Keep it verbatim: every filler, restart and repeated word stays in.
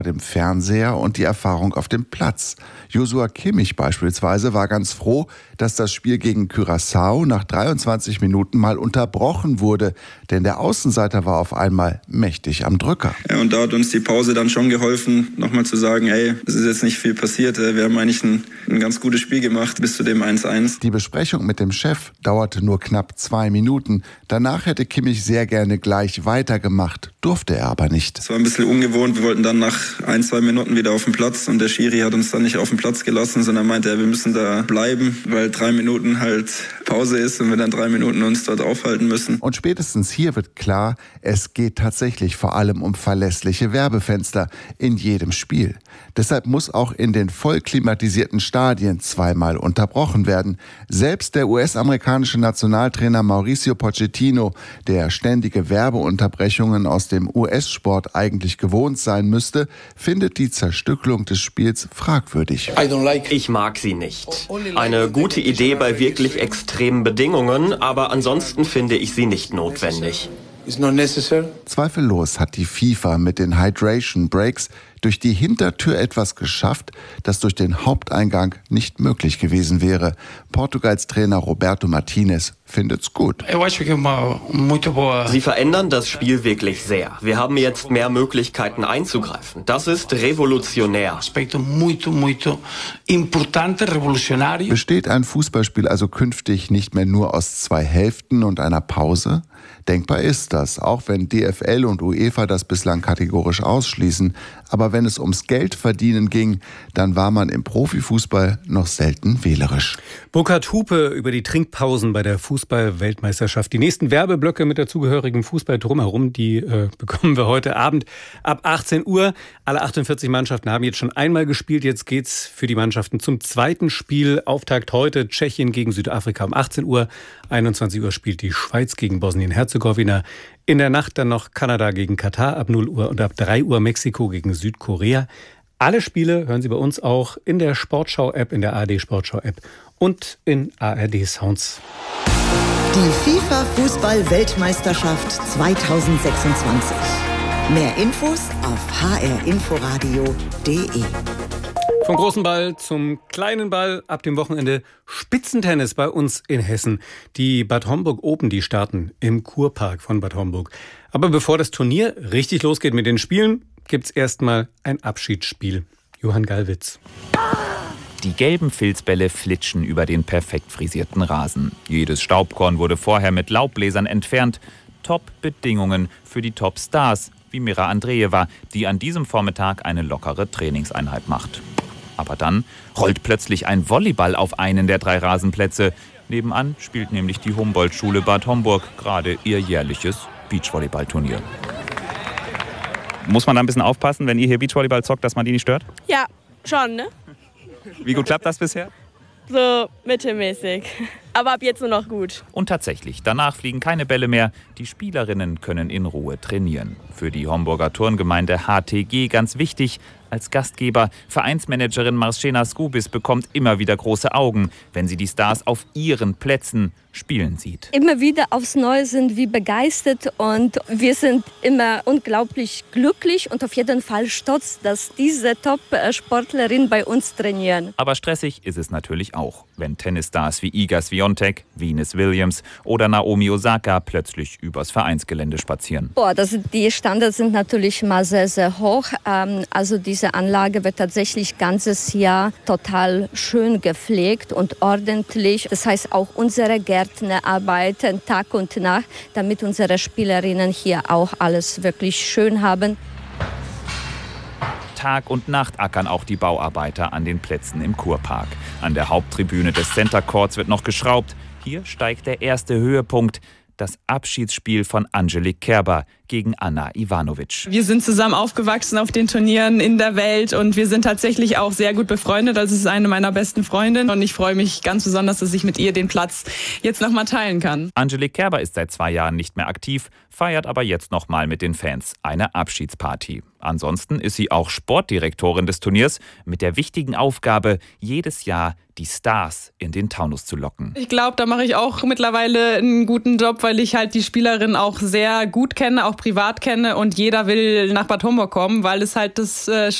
dem Fernseher und die Erfahrung auf dem Platz. Joshua Kimmich beispielsweise war ganz froh, dass das Spiel gegen Curaçao nach dreiundzwanzig Minuten mal unterbrochen wurde, denn der Außenseiter war auf einmal mächtig am Drücker. Ja, und da hat uns die Pause dann schon geholfen, nochmal zu sagen, ey, es ist jetzt nicht viel passiert, wir haben eigentlich ein, ein ganz gutes Spiel gemacht bis zu dem eins eins. Die Besprechung mit dem Chef dauerte nur knapp zwei Minuten. Danach hätte Kimmich sehr gerne gleich weitergemacht, durfte er aber nicht. Es war ein bisschen ungewohnt, wir wollten dann nach ein, zwei Minuten wieder auf den Platz und der Schiri hat uns dann nicht auf den Platz gelassen, sondern meinte, ja, wir müssen da bleiben, weil drei Minuten halt Pause ist und wir dann drei Minuten uns dort aufhalten müssen. Und spätestens hier wird klar, es geht tatsächlich vor allem um verlässliche Werbefenster in jedem Spiel. Deshalb muss auch in den voll klimatisierten Stadien zweimal unterbrochen werden. Selbst der U S-amerikanische Nationaltrainer Mauricio Pochettino, der ständige Werbeunterbrechungen aus dem U S-Sport eigentlich gewohnt sein müsste, findet die Zerstückelung des Spiels fragwürdig. Ich mag sie nicht. Eine gute Idee bei wirklich extremen Bedingungen, aber ansonsten finde ich sie nicht notwendig. Zweifellos hat die FIFA mit den Hydration Breaks durch die Hintertür etwas geschafft, das durch den Haupteingang nicht möglich gewesen wäre. Portugals Trainer Roberto Martinez findet's gut. Sie verändern das Spiel wirklich sehr. Wir haben jetzt mehr Möglichkeiten einzugreifen. Das ist revolutionär. Besteht ein Fußballspiel also künftig nicht mehr nur aus zwei Hälften und einer Pause? Denkbar ist das, auch wenn D F L und UEFA das bislang kategorisch ausschließen. Aber wenn es ums Geldverdienen ging, dann war man im Profifußball noch selten wählerisch. Burkhard Hupe über die Trinkpausen bei der Fußball-Weltmeisterschaft. Die nächsten Werbeblöcke mit dazugehörigen Fußball drumherum, die äh, bekommen wir heute Abend ab achtzehn Uhr. Alle achtundvierzig Mannschaften haben jetzt schon einmal gespielt. Jetzt geht's für die Mannschaften zum zweiten Spiel. Auftakt heute Tschechien gegen Südafrika um achtzehn Uhr. einundzwanzig Uhr spielt die Schweiz gegen Bosnien-Herzegowina. In der Nacht dann noch Kanada gegen Katar ab null Uhr und ab drei Uhr Mexiko gegen Südkorea. Alle Spiele hören Sie bei uns auch in der Sportschau-App, in der A R D-Sportschau-App und in A R D-Sounds. Die FIFA-Fußball-Weltmeisterschaft zweitausendsechsundzwanzig. Mehr Infos auf h r inforadio punkt d e. Vom großen Ball zum kleinen Ball, ab dem Wochenende Spitzentennis bei uns in Hessen. Die Bad Homburg Open, die starten im Kurpark von Bad Homburg. Aber bevor das Turnier richtig losgeht mit den Spielen, gibt's erstmal ein Abschiedsspiel. Johann Gallwitz. Die gelben Filzbälle flitschen über den perfekt frisierten Rasen. Jedes Staubkorn wurde vorher mit Laubbläsern entfernt. Top-Bedingungen für die Top-Stars, wie Mira Andreeva, die an diesem Vormittag eine lockere Trainingseinheit macht. Aber dann rollt plötzlich ein Volleyball auf einen der drei Rasenplätze. Nebenan spielt nämlich die Humboldt-Schule Bad Homburg gerade ihr jährliches Beachvolleyballturnier. Muss man da ein bisschen aufpassen, wenn ihr hier Beachvolleyball zockt, dass man die nicht stört? Ja, schon, ne? Wie gut klappt das bisher? So mittelmäßig. Aber ab jetzt nur noch gut. Und tatsächlich, danach fliegen keine Bälle mehr. Die Spielerinnen können in Ruhe trainieren. Für die Homburger Turngemeinde H T G ganz wichtig. Als Gastgeber, Vereinsmanagerin Marcena Skubis bekommt immer wieder große Augen, wenn sie die Stars auf ihren Plätzen spielen sieht. Immer wieder aufs Neue sind wir begeistert und wir sind immer unglaublich glücklich und auf jeden Fall stolz, dass diese Top-Sportlerinnen bei uns trainieren. Aber stressig ist es natürlich auch, wenn Tennisstars wie Iga Swiatek, Venus Williams oder Naomi Osaka plötzlich übers Vereinsgelände spazieren. Boah, das, die Standards sind natürlich mal sehr, sehr hoch. Ähm, also diese Anlage wird tatsächlich ganzes Jahr total schön gepflegt und ordentlich. Das heißt, auch unsere Gärtner arbeiten Tag und Nacht, damit unsere Spielerinnen hier auch alles wirklich schön haben. Tag und Nacht ackern auch die Bauarbeiter an den Plätzen im Kurpark. An der Haupttribüne des Center Courts wird noch geschraubt. Hier steigt der erste Höhepunkt. Das Abschiedsspiel von Angelique Kerber gegen Anna Ivanovic. Wir sind zusammen aufgewachsen auf den Turnieren in der Welt und wir sind tatsächlich auch sehr gut befreundet. Also es ist eine meiner besten Freundinnen und ich freue mich ganz besonders, dass ich mit ihr den Platz jetzt nochmal teilen kann. Angelique Kerber ist seit zwei Jahren nicht mehr aktiv, feiert aber jetzt nochmal mit den Fans eine Abschiedsparty. Ansonsten ist sie auch Sportdirektorin des Turniers mit der wichtigen Aufgabe, jedes Jahr die Stars in den Taunus zu locken. Ich glaube, da mache ich auch mittlerweile einen guten Job, weil ich halt die Spielerin auch sehr gut kenne, auch privat kenne und jeder will nach Bad Homburg kommen, weil es halt das äh,